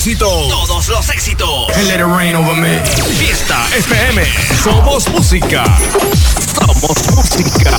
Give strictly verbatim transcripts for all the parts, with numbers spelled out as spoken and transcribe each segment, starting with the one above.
éxitos. Todos los éxitos. And let it rain over me. Fiesta F M. Somos música. Somos música.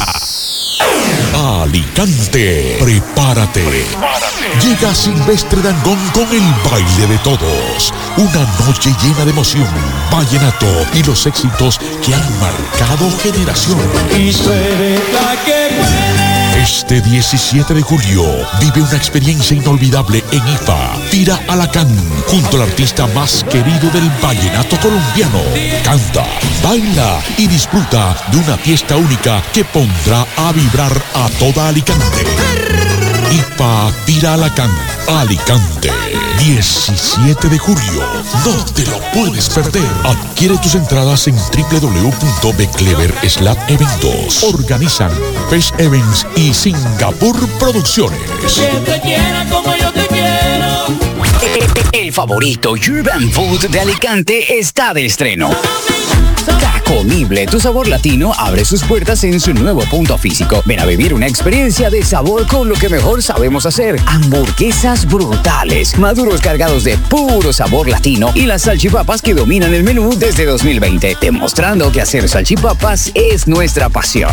Alicante, prepárate. Llega Silvestre Dangond con el baile de todos. Una noche llena de emoción, vallenato y los éxitos que han marcado generaciones. Y tú eres la que puede. Este diecisiete de julio vive una experiencia inolvidable en I F A. Tira Alacán junto al artista más querido del vallenato colombiano. Canta, baila y disfruta de una fiesta única que pondrá a vibrar a toda Alicante. I F A Tira Alacán, Alicante, diecisiete de julio. No te lo puedes perder. Adquiere tus entradas en w w w punto beclever slash eventos. Organizan Fresh Events y Singapur Producciones. Que te quiera como yo te quiero. El favorito Urban Food de Alicante está de estreno. Tacomible, tu sabor latino, abre sus puertas en su nuevo punto físico. Ven a vivir una experiencia de sabor con lo que mejor sabemos hacer. Hamburguesas brutales, maduros cargados de puro sabor latino y las salchipapas que dominan el menú desde dos mil veinte, demostrando que hacer salchipapas es nuestra pasión.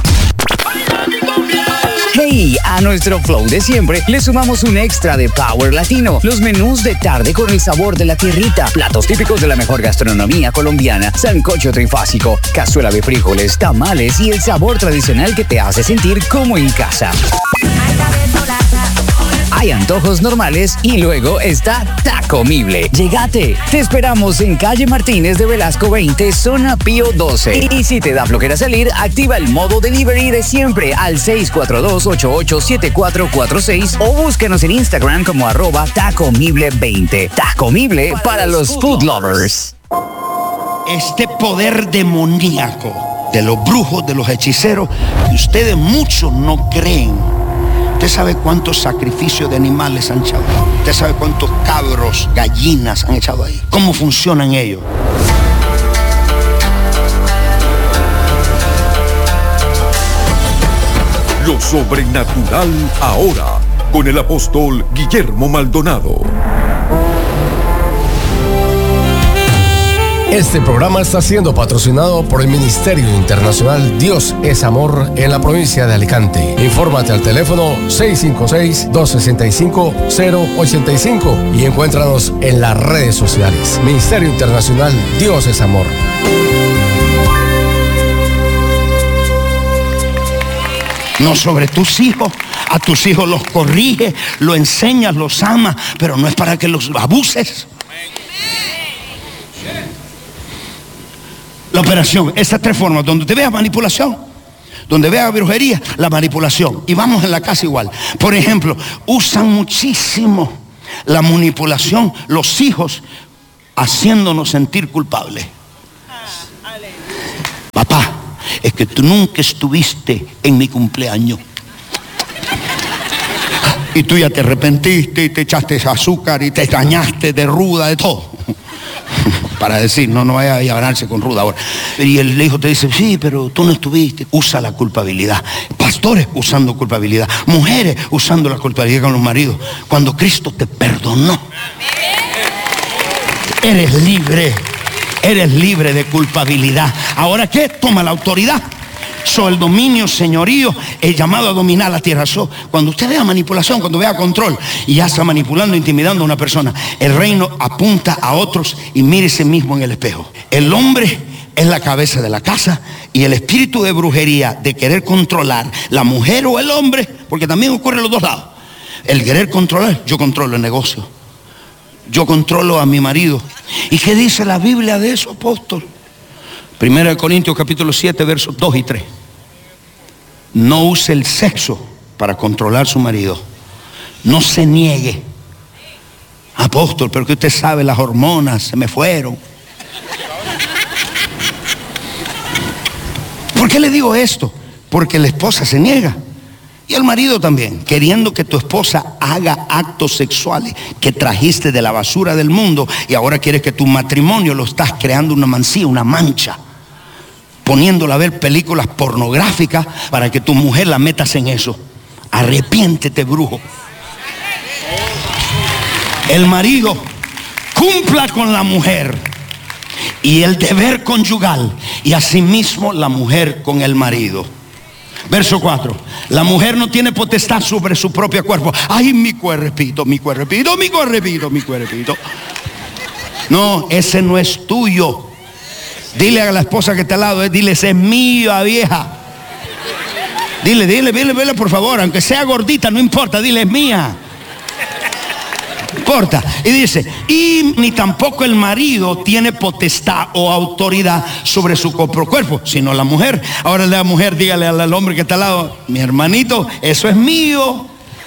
Hey, a nuestro flow de siempre le sumamos un extra de Power Latino. Los menús de tarde con el sabor de la tierrita, platos típicos de la mejor gastronomía colombiana, sancocho trifásico, cazuela de frijoles, tamales y el sabor tradicional que te hace sentir como en casa. Hay antojos normales y luego está Tacomible. Llegate. Te esperamos en calle Martínez de Velasco veinte, zona Pío doce. Y si te da flojera salir, activa el modo delivery de siempre al seis cuatro dos, ocho ocho siete cuatro cuatro seis o búscanos en Instagram como arroba Tacomible veinte. Tacomible para los food lovers. Este poder demoníaco de los brujos, de los hechiceros, que ustedes muchos no creen. Usted sabe cuántos sacrificios de animales han echado. Usted sabe cuántos cabros, gallinas han echado ahí. ¿Cómo funcionan ellos? Lo sobrenatural ahora, con el apóstol Guillermo Maldonado. Este programa está siendo patrocinado por el Ministerio Internacional Dios es Amor en la provincia de Alicante. Infórmate al teléfono seis cinco seis, dos seis cinco, cero ocho cinco y encuéntranos en las redes sociales. Ministerio Internacional Dios es Amor. No sobre tus hijos. A tus hijos los corrige, los enseñas, los amas, pero no es para que los abuses. La operación, esas tres formas, donde te veas manipulación, donde veas brujería, la manipulación. Y vamos en la casa igual. Por ejemplo, usan muchísimo la manipulación los hijos haciéndonos sentir culpables. Papá, es que tú nunca estuviste en mi cumpleaños. Y tú ya te arrepentiste y te echaste azúcar y te dañaste de ruda, de todo. Para decir, no, no vaya a ganarse con ruda ahora. Y el hijo te dice, sí, pero tú no estuviste. Usa la culpabilidad. Pastores usando culpabilidad. Mujeres usando la culpabilidad con los maridos. Cuando Cristo te perdonó. Eres libre. Eres libre de culpabilidad. ¿Ahora qué? Toma la autoridad. So, el dominio, señorío, el llamado a dominar la tierra. So, cuando usted vea manipulación, cuando vea control y ya está manipulando, intimidando a una persona, el reino apunta a otros y mírese mismo en el espejo. El hombre es la cabeza de la casa y el espíritu de brujería de querer controlar la mujer o el hombre, porque también ocurre en los dos lados. El querer controlar, yo controlo el negocio, yo controlo a mi marido. ¿Y qué dice la Biblia de eso, apóstol? Primera de Corintios capítulo siete, versos dos y tres. No use el sexo para controlar a su marido. No se niegue. Apóstol, pero que usted sabe, las hormonas se me fueron. ¿Por qué le digo esto? Porque la esposa se niega. Y el marido también, queriendo que tu esposa haga actos sexuales que trajiste de la basura del mundo y ahora quieres que tu matrimonio lo estás creando una mancilla, una mancha. Poniéndola a ver películas pornográficas para que tu mujer la metas en eso. Arrepiéntete, brujo. El marido cumpla con la mujer y el deber conyugal, y asimismo la mujer con el marido. Verso cuatro. La mujer no tiene potestad sobre su propio cuerpo. Ay, mi cuerpito, mi cuerpito, mi cuerpito, mi cuerpito. No, ese no es tuyo. Dile a la esposa que está al lado, eh, dile, ese es mío, vieja. Dile, dile, dile, dile, por favor, aunque sea gordita, no importa, dile, es mía. No importa. Y dice, y ni tampoco el marido tiene potestad o autoridad sobre su propio cuerpo, sino la mujer. Ahora la mujer, dígale al, al hombre que está al lado, mi hermanito, eso es mío.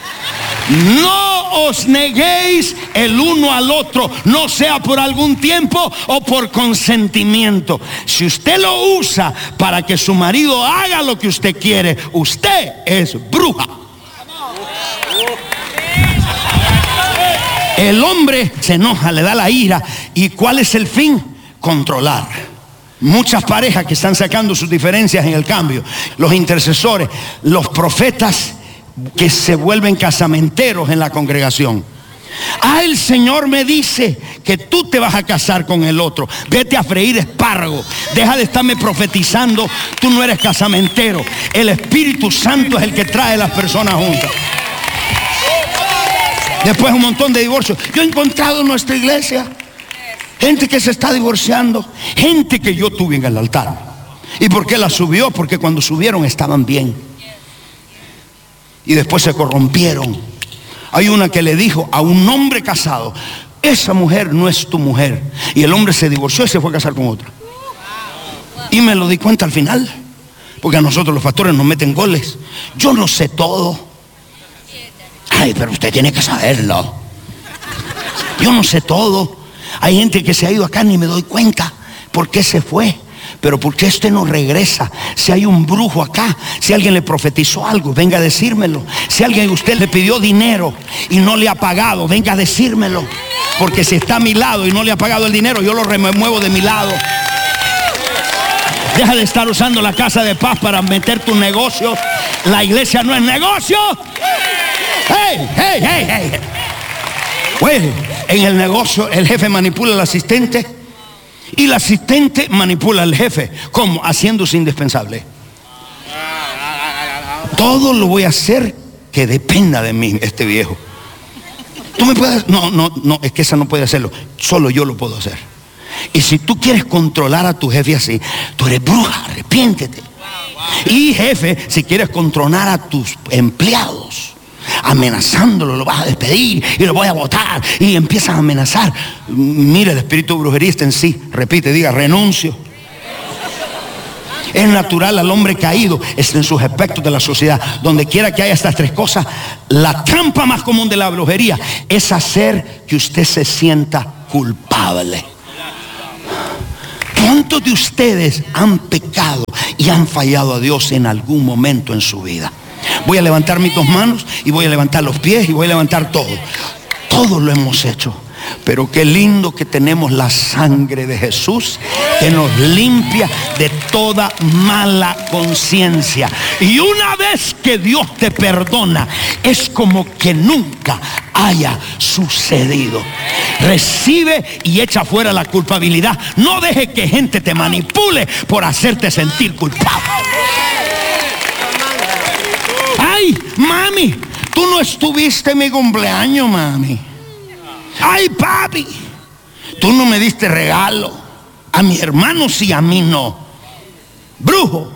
No os neguéis el uno al otro, no sea por algún tiempo o por consentimiento. Si usted lo usa para que su marido haga lo que usted quiere, usted es bruja. El hombre se enoja, le da la ira. ¿Y cuál es el fin? Controlar. Muchas parejas que están sacando sus diferencias en el cambio, los intercesores, los profetas que se vuelven casamenteros en la congregación. Ah, el Señor me dice que tú te vas a casar con el otro. Vete a freír espárrago. Deja de estarme profetizando. Tú no eres casamentero. El Espíritu Santo es el que trae las personas juntas. Después un montón de divorcios. Yo he encontrado en nuestra iglesia gente que se está divorciando, gente que yo tuve en el altar. ¿Y por qué la subió? Porque cuando subieron estaban bien y después se corrompieron. Hay una que le dijo a un hombre casado, esa mujer no es tu mujer. Y el hombre se divorció y se fue a casar con otra. Y me lo di cuenta al final, porque a nosotros los pastores nos meten goles. Yo no sé todo. Ay, pero usted tiene que saberlo. Yo no sé todo. Hay gente que se ha ido acá, ni me doy cuenta por qué se fue. Pero ¿por qué usted no regresa? Si hay un brujo acá, si alguien le profetizó algo, venga a decírmelo. Si alguien usted le pidió dinero y no le ha pagado, venga a decírmelo. Porque si está a mi lado y no le ha pagado el dinero, yo lo remuevo de mi lado. Deja de estar usando la casa de paz para meter tu negocio. La iglesia no es negocio. Hey, hey, hey, hey. Bueno, en el negocio el jefe manipula al asistente y el asistente manipula al jefe. ¿Cómo? Haciéndose indispensable. Todo lo voy a hacer que dependa de mí, este viejo. Tú me puedes... No, no, no, es que esa no puede hacerlo. Solo yo lo puedo hacer. Y si tú quieres controlar a tu jefe así, tú eres bruja, arrepiéntete. Y jefe, si quieres controlar a tus empleados, amenazándolo, lo vas a despedir y lo voy a botar, y empiezas a amenazar. Mira, el espíritu de brujería está en sí. Repite, diga, renuncio. Es natural al hombre caído, es en sus aspectos de la sociedad. Donde quiera que haya estas tres cosas, la trampa más común de la brujería es hacer que usted se sienta culpable. ¿Cuántos de ustedes han pecado y han fallado a Dios en algún momento en su vida? Voy a levantar mis dos manos y voy a levantar los pies y voy a levantar todo. Todo lo hemos hecho. Pero qué lindo que tenemos la sangre de Jesús que nos limpia de toda mala conciencia. Y una vez que Dios te perdona, es como que nunca haya sucedido. Recibe y echa fuera la culpabilidad. No dejes que gente te manipule por hacerte sentir culpable. Ay, mami, tú no estuviste en mi cumpleaños, mami. Ay, papi, tú no me diste regalo. A mis hermanos sí, a mí no. Brujo.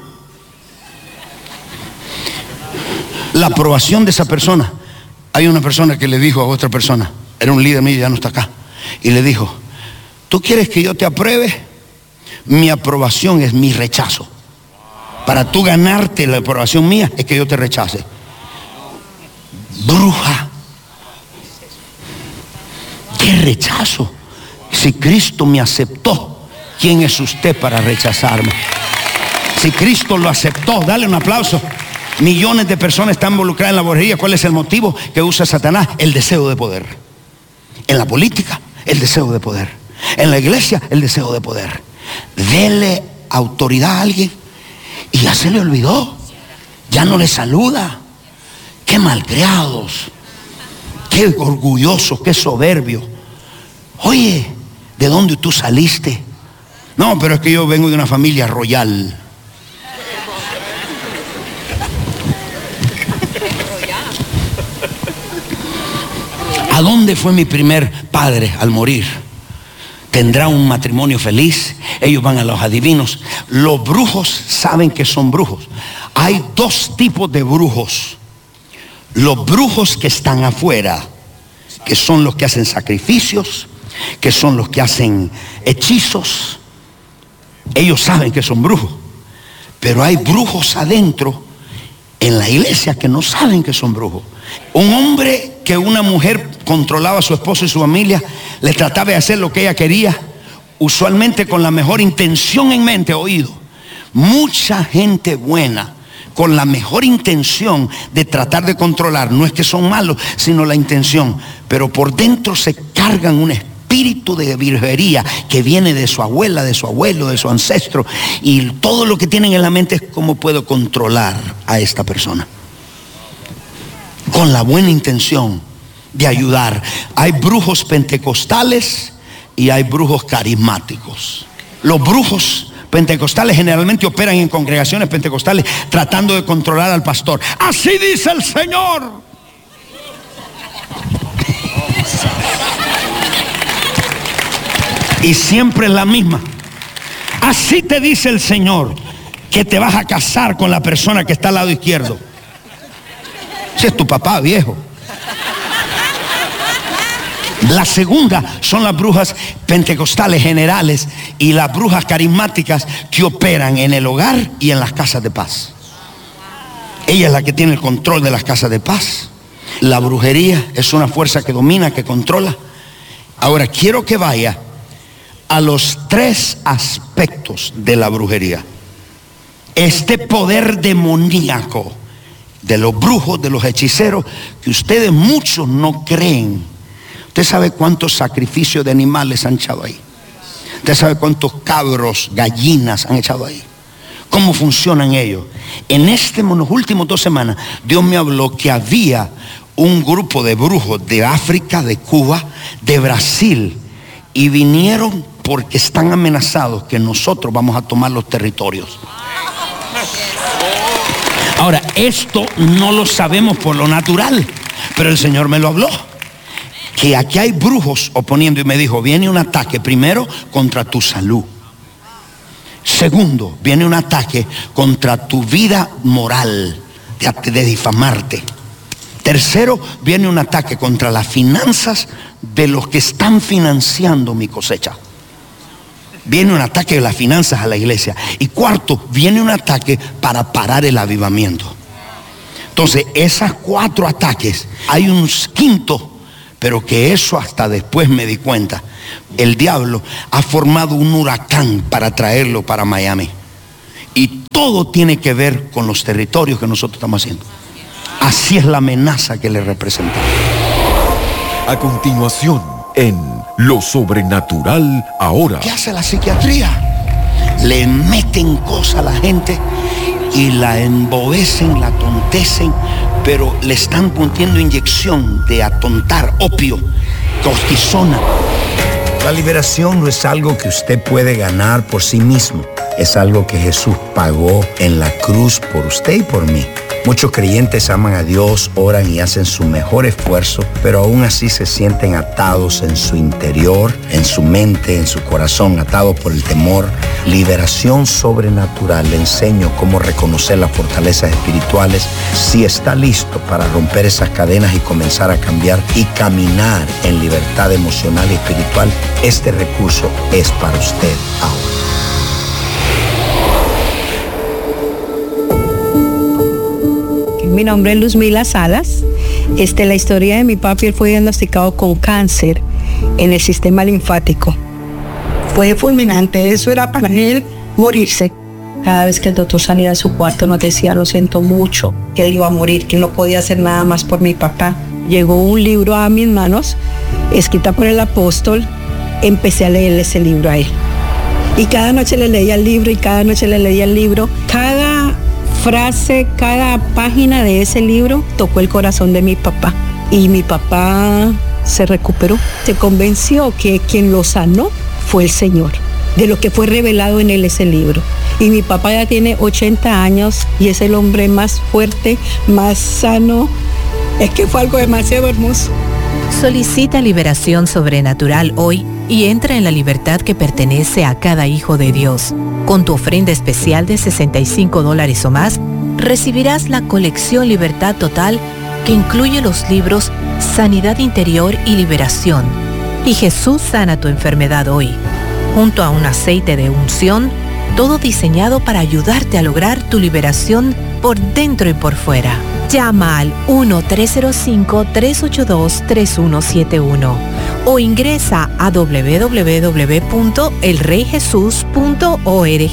La aprobación de esa persona. Hay una persona que le dijo a otra persona, era un líder mío, ya no está acá, y le dijo, ¿tú quieres que yo te apruebe? Mi aprobación es mi rechazo. Para tú ganarte la aprobación mía es que yo te rechace. Bruja. ¿Qué rechazo? Si Cristo me aceptó, ¿quién es usted para rechazarme? Si Cristo lo aceptó, dale un aplauso. Millones de personas están involucradas en la brujería. ¿Cuál es el motivo que usa Satanás? El deseo de poder. En la política, el deseo de poder. En la iglesia, el deseo de poder. Dele autoridad a alguien y ya se le olvidó. Ya no le saluda. Qué malcriados, qué orgullosos, qué soberbios. Oye, ¿de dónde tú saliste? No, pero es que yo vengo de una familia royal. ¿A dónde fue mi primer padre al morir? ¿Tendrá un matrimonio feliz? Ellos van a los adivinos. Los brujos saben que son brujos. Hay dos tipos de brujos. Los brujos que están afuera, que son los que hacen sacrificios, que son los que hacen hechizos. Ellos saben que son brujos. Pero hay brujos adentro en la iglesia que no saben que son brujos. Un hombre que una mujer controlaba a su esposo y su familia, le trataba de hacer lo que ella quería, usualmente con la mejor intención en mente, oído. Mucha gente buena, con la mejor intención de tratar de controlar, no es que son malos, sino la intención, pero por dentro se cargan un espíritu de virgería que viene de su abuela, de su abuelo, de su ancestro, y todo lo que tienen en la mente es cómo puedo controlar a esta persona, con la buena intención de ayudar. Hay brujos pentecostales y hay brujos carismáticos. Los brujos pentecostales generalmente operan en congregaciones pentecostales tratando de controlar al pastor. Así dice el Señor. Y siempre es la misma. Así te dice el Señor que te vas a casar con la persona que está al lado izquierdo. Ese es tu papá, viejo. La segunda son las brujas pentecostales generales y las brujas carismáticas que operan en el hogar y en las casas de paz. Ella es la que tiene el control de las casas de paz. La brujería es una fuerza que domina, que controla. Ahora quiero que vaya a los tres aspectos de la brujería. Este poder demoníaco de los brujos, de los hechiceros, que ustedes muchos no creen. Usted sabe cuántos sacrificios de animales han echado ahí. Usted sabe cuántos cabros, gallinas han echado ahí. ¿Cómo funcionan ellos? En este, en las últimas dos semanas, Dios me habló que había un grupo de brujos de África, de Cuba, de Brasil, y vinieron porque están amenazados que nosotros vamos a tomar los territorios. Ahora, esto no lo sabemos por lo natural, pero el Señor me lo habló. Que aquí hay brujos oponiendo y me dijo, viene un ataque primero contra tu salud. Segundo, viene un ataque contra tu vida moral, de, de difamarte. Tercero, viene un ataque contra las finanzas de los que están financiando mi cosecha. Viene un ataque de las finanzas a la iglesia. Y cuarto, viene un ataque para parar el avivamiento. Entonces, esos cuatro ataques, hay un quinto, pero que eso hasta después me di cuenta. El diablo ha formado un huracán para traerlo para Miami. Y todo tiene que ver con los territorios que nosotros estamos haciendo. Así es la amenaza que le representa. A continuación, en Lo Sobrenatural Ahora. ¿Qué hace la psiquiatría? Le meten cosas a la gente y la embobecen, la atontecen, pero le están poniendo inyección de atontar, opio, cortisona. La liberación no es algo que usted puede ganar por sí mismo. Es algo que Jesús pagó en la cruz por usted y por mí. Muchos creyentes aman a Dios, oran y hacen su mejor esfuerzo, pero aún así se sienten atados en su interior, en su mente, en su corazón, atados por el temor. Liberación sobrenatural. Le enseño cómo reconocer las fortalezas espirituales. Si está listo para romper esas cadenas y comenzar a cambiar y caminar en libertad emocional y espiritual, este recurso es para usted ahora. Mi nombre es Luzmila Salas. Este, la historia de mi papi, él fue diagnosticado con cáncer en el sistema linfático. Fue fulminante, eso era para él morirse. Cada vez que el doctor salía de su cuarto nos decía, lo siento mucho, que él iba a morir, que él no podía hacer nada más por mi papá. Llegó un libro a mis manos, escrita por el apóstol, empecé a leer ese libro a él. Y cada noche le leía el libro y cada noche le leía el libro. Cada frase, cada página de ese libro tocó el corazón de mi papá. Y mi papá se recuperó. Se convenció que quien lo sanó fue el Señor, de lo que fue revelado en él ese libro. Y mi papá ya tiene ochenta años y es el hombre más fuerte, más sano. Es que fue algo demasiado hermoso. Solicita liberación sobrenatural hoy y entra en la libertad que pertenece a cada hijo de Dios. Con tu ofrenda especial de sesenta y cinco dólares o más, recibirás la colección Libertad Total, que incluye los libros Sanidad Interior y Liberación y Jesús sana tu enfermedad hoy, junto a un aceite de unción, todo diseñado para ayudarte a lograr tu liberación por dentro y por fuera. Llama al uno tres cero cinco, tres ocho dos, tres uno siete uno o ingresa a doble u doble u doble u punto el rey jesús punto org.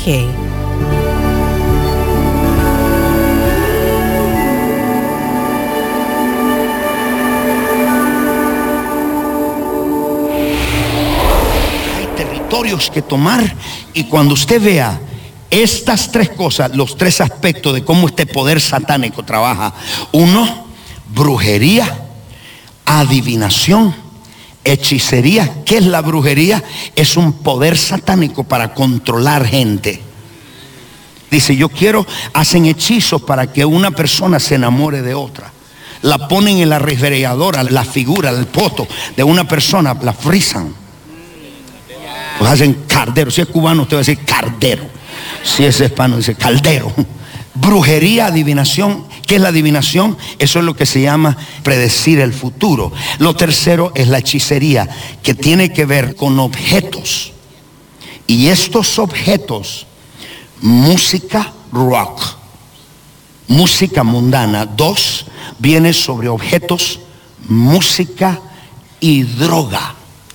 Hay territorios que tomar, y cuando usted vea estas tres cosas, los tres aspectos de cómo este poder satánico trabaja: uno, brujería, adivinación, hechicería. ¿Qué es la brujería? Es un poder satánico para controlar gente. Dice, yo quiero, hacen hechizos para que una persona se enamore de otra. La ponen en la refrigeradora, la figura, el poto de una persona, la frisan. Pues hacen cardero. Si es cubano, usted va a decir cardero. Si es hispano, dice caldero. Brujería, adivinación. ¿Qué es la adivinación? Eso es lo que se llama predecir el futuro. Lo tercero es la hechicería, que tiene que ver con objetos. Y estos objetos, música rock, música mundana. Dos, viene sobre objetos, música y droga.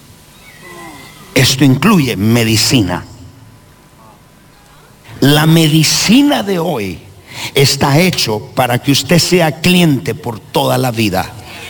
Esto incluye medicina. La medicina de hoy está hecho para que usted sea cliente por toda la vida,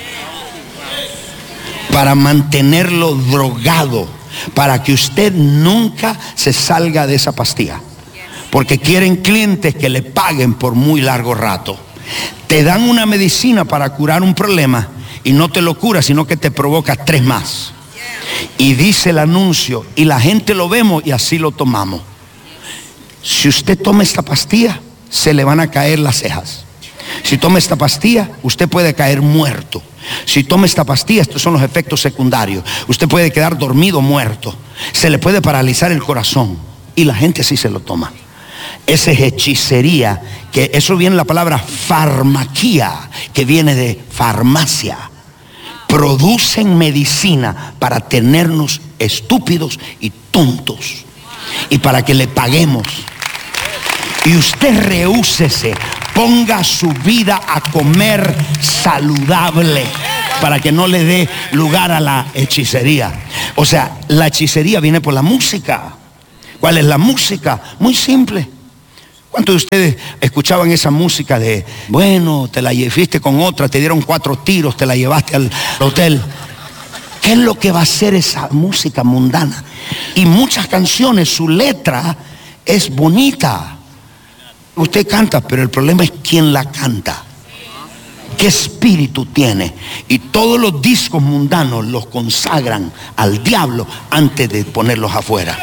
para mantenerlo drogado, para que usted nunca se salga de esa pastilla, porque quieren clientes que le paguen por muy largo rato. Te dan una medicina para curar un problema y no te lo cura, sino que te provoca tres más. Y dice el anuncio, y la gente lo vemos y así lo tomamos. Si usted toma esta pastilla, se le van a caer las cejas. Si toma esta pastilla, usted puede caer muerto. Si toma esta pastilla, estos son los efectos secundarios. Usted puede quedar dormido, muerto. Se le puede paralizar el corazón. Y la gente sí se lo toma. Esa es hechicería, que eso viene la palabra farmaquía, que viene de farmacia. Producen medicina para tenernos estúpidos y tontos, y para que le paguemos. Y usted rehúsese, ponga su vida a comer saludable para que no le dé lugar a la hechicería. O sea, la hechicería viene por la música. ¿Cuál es la música? Muy simple. ¿Cuántos de ustedes escuchaban esa música de, bueno, te la fuiste con otra, te dieron cuatro tiros, te la llevaste al hotel? ¿Qué es lo que va a hacer esa música mundana? Y muchas canciones, su letra es bonita. Usted canta, pero el problema es quién la canta. ¿Qué espíritu tiene? Y todos los discos mundanos los consagran al diablo antes de ponerlos afuera.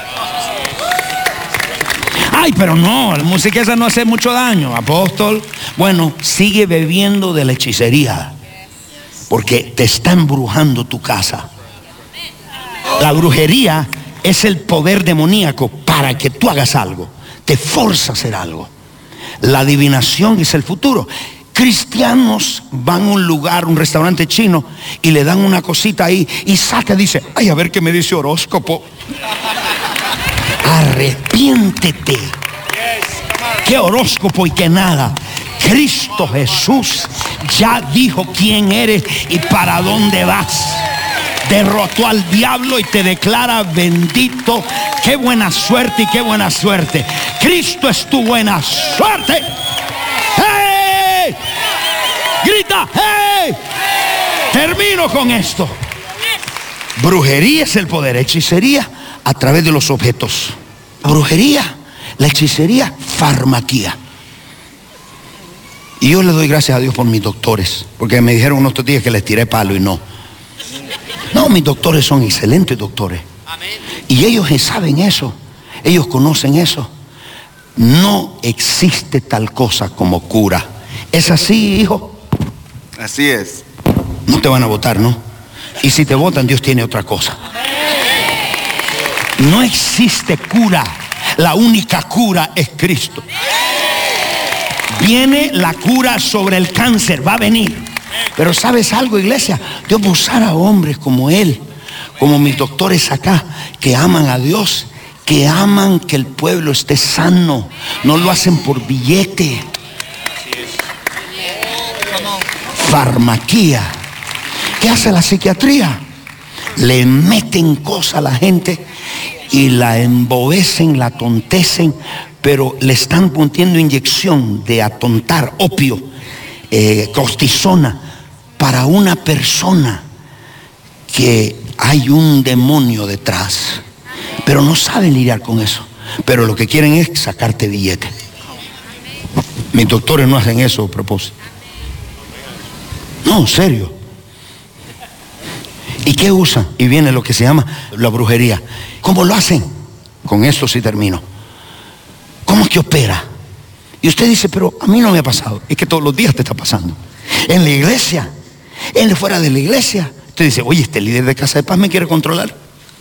Ay, pero no, la música esa no hace mucho daño, apóstol. Bueno, sigue bebiendo de la hechicería, porque te está embrujando tu casa. La brujería es el poder demoníaco para que tú hagas algo, te forza a hacer algo. La adivinación es el futuro. Cristianos van a un lugar, un restaurante chino, y le dan una cosita ahí y saca, dice, ay, a ver qué me dice horóscopo. Arrepiéntete. ¿Qué horóscopo y qué nada? Cristo Jesús ya dijo quién eres y para dónde vas. Derrotó al diablo y te declara bendito. Qué buena suerte y qué buena suerte. Cristo es tu buena suerte. ¡Hey! Grita, ¡hey! Termino con esto. Brujería es el poder, hechicería a través de los objetos. La brujería, la hechicería, farmaquía. Y yo le doy gracias a Dios por mis doctores, porque me dijeron unos días que les tiré palo y no. No, mis doctores son excelentes doctores. Y ellos saben eso. Ellos conocen eso. No existe tal cosa como cura. ¿Es así, hijo? Así es. No te van a votar, ¿no? Y si te votan, Dios tiene otra cosa. No existe cura. La única cura es Cristo. Viene la cura sobre el cáncer, va a venir. Pero ¿sabes algo, iglesia? Dios va a usar a hombres como él, como mis doctores acá, que aman a Dios, que aman que el pueblo esté sano. No lo hacen por billete. Farmaquía. ¿Qué hace la psiquiatría? Le meten cosas a la gente y la embobecen, la atontecen, pero le están poniendo inyección de atontar, opio, eh, cortisona, para una persona que hay un demonio detrás, pero no saben lidiar con eso. Pero lo que quieren es sacarte billete. Mis doctores no hacen eso a propósito. No, en serio. ¿Y qué usan? Y viene lo que se llama la brujería. ¿Cómo lo hacen? Con esto sí termino. ¿Cómo es que opera? Y usted dice, pero a mí no me ha pasado. Es que todos los días te está pasando. En la iglesia, en fuera de la iglesia. Usted dice, oye, este líder de Casa de Paz me quiere controlar.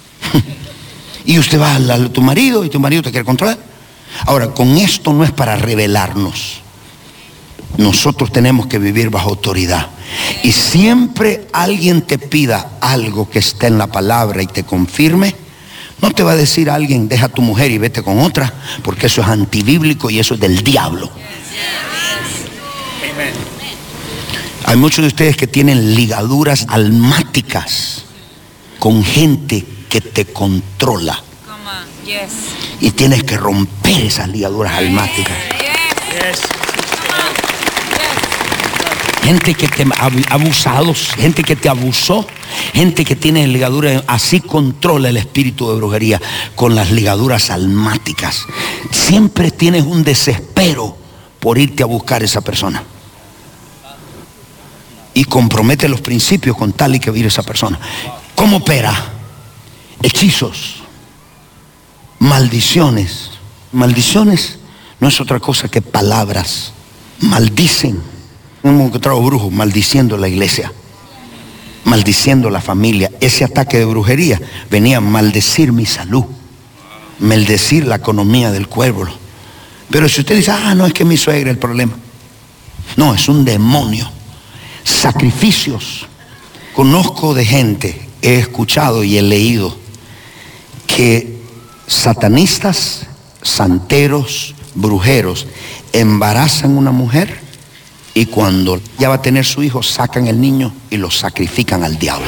Y usted va a, a tu marido y tu marido te quiere controlar. Ahora, con esto no es para rebelarnos. Nosotros tenemos que vivir bajo autoridad. Y siempre alguien te pida algo que esté en la palabra y te confirme, no te va a decir alguien, deja a tu mujer y vete con otra, porque eso es antibíblico y eso es del diablo. Hay muchos de ustedes que tienen ligaduras almáticas con gente que te controla. Y tienes que romper esas ligaduras almáticas. Gente que te abusados, gente que te abusó, gente que tiene ligaduras, así controla el espíritu de brujería con las ligaduras almáticas. Siempre tienes un desespero por irte a buscar a esa persona. Y compromete los principios con tal y que vire esa persona. ¿Cómo opera? Hechizos, maldiciones. Maldiciones no es otra cosa que palabras. Maldicen. Hemos encontrado brujos maldiciendo la iglesia, maldiciendo la familia. Ese ataque de brujería venía a maldecir mi salud, maldecir la economía del pueblo. Pero si usted dice, ah, no, es que mi suegra es el problema. No, es un demonio. Sacrificios. Conozco de gente, he escuchado y he leído que satanistas, santeros, brujeros embarazan a una mujer y cuando ya va a tener su hijo sacan el niño y lo sacrifican al diablo.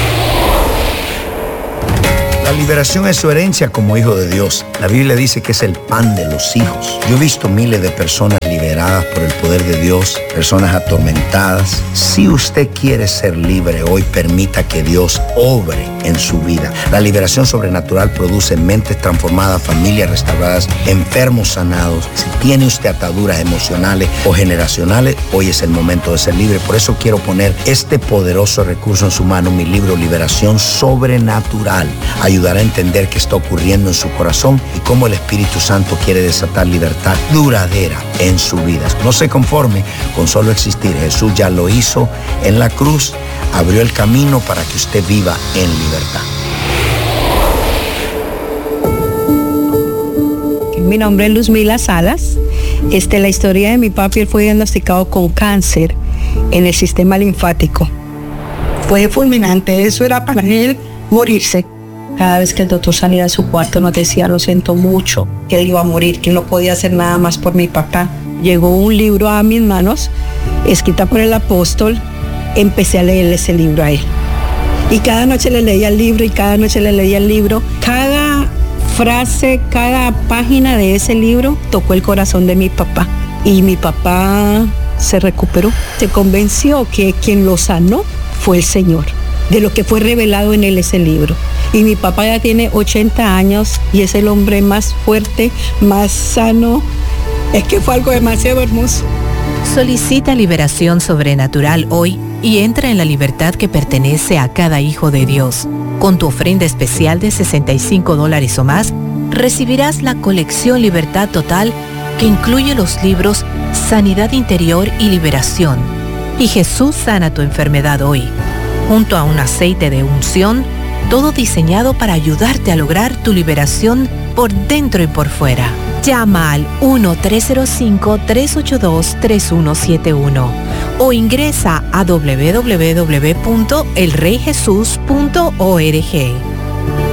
La liberación es su herencia como hijo de Dios. La Biblia dice que es el pan de los hijos. Yo he visto miles de personas liberadas por el poder de Dios, personas atormentadas. Si usted quiere ser libre hoy, permita que Dios obre en su vida. La liberación sobrenatural produce mentes transformadas, familias restauradas, enfermos sanados. Si tiene usted ataduras emocionales o generacionales, hoy es el momento de ser libre. Por eso quiero poner este poderoso recurso en su mano, mi libro Liberación Sobrenatural. Ayudará a entender qué está ocurriendo en su corazón y cómo el Espíritu Santo quiere desatar libertad duradera en su vida. No se conforme con solo existir. Jesús ya lo hizo en la cruz, abrió el camino para que usted viva en libertad. Mi nombre es Luzmila Salas. Este, la historia de mi papi, él fue diagnosticado con cáncer en el sistema linfático. Fue fulminante, eso era para él morirse. Cada vez que el doctor salía de su cuarto nos decía, lo siento mucho, que él iba a morir, que no podía hacer nada más por mi papá. Llegó un libro a mis manos, escrita por el apóstol, empecé a leer ese libro a él. Y cada noche le leía el libro y cada noche le leía el libro. Cada frase, cada página de ese libro tocó el corazón de mi papá. Y mi papá se recuperó, se convenció que quien lo sanó fue el Señor, de lo que fue revelado en él ese libro. Y mi papá ya tiene ochenta años y es el hombre más fuerte, más sano. Es que fue algo demasiado hermoso. Solicita liberación sobrenatural hoy y entra en la libertad que pertenece a cada hijo de Dios. Con tu ofrenda especial de sesenta y cinco dólares o más, recibirás la colección Libertad Total, que incluye los libros Sanidad Interior y Liberación y Jesús sana tu enfermedad hoy, junto a un aceite de unción, todo diseñado para ayudarte a lograr tu liberación por dentro y por fuera. Llama al uno tres cero cinco, tres ocho dos, tres uno siete uno o ingresa a doble u doble u doble u punto el rey jesús punto org.